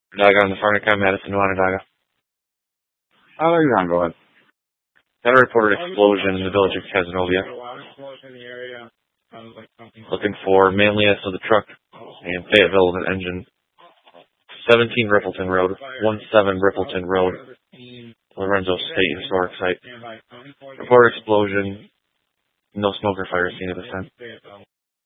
Daga on the Farnica, Madison, Onondaga. Go ahead. Got a reported explosion in the village of Cazenovia. Looking for manliness of the truck and Fayetteville with an engine. 17 Rippleton Road, 17 Rippleton Road, Lorenzo State Historic Site. Reported explosion. No smoke or fire seen at the scene.